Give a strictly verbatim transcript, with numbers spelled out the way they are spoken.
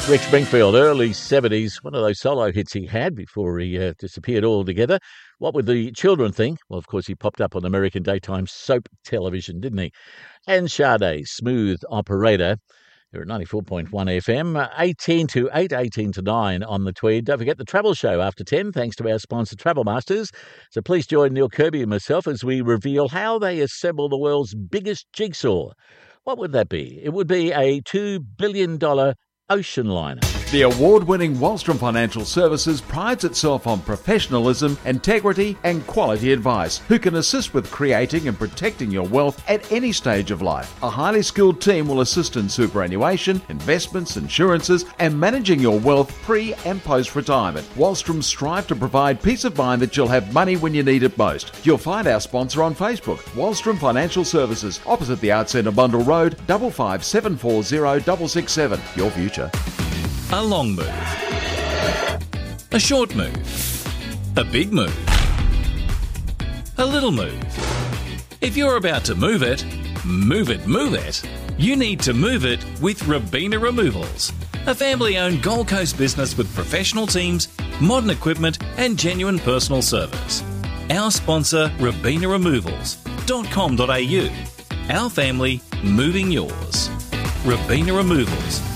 Rex Brinkfield, early seventies, one of those solo hits he had before he uh, disappeared altogether. What would the children think? Well, of course, he popped up on American daytime soap television, didn't he? And Sade, Smooth Operator. You're at ninety-four point one F M, eighteen to eight, eighteen to nine on the Tweed. Don't forget the Travel Show after ten, thanks to our sponsor, Travel Masters. So please join Neil Kirby and myself as we reveal how they assemble the world's biggest jigsaw. What would that be? It would be a two billion dollars ocean liner. The award-winning Wallstrom Financial Services prides itself on professionalism, integrity and quality advice, who can assist with creating and protecting your wealth at any stage of life. A highly skilled team will assist in superannuation, investments, insurances and managing your wealth pre and post-retirement. Wallstrom strive to provide peace of mind that you'll have money when you need it most. You'll find our sponsor on Facebook, Wallstrom Financial Services, opposite the Arts Centre, Bundle Road, five five seven four zero six six seven. Your future. A long move. A short move. A big move. A little move. If you're about to move it, move it, move it, you need to move it with Robina Removals, a family-owned Gold Coast business with professional teams, modern equipment and genuine personal service. Our sponsor, robina removals dot com dot a u. Our family, moving yours. Robina Removals.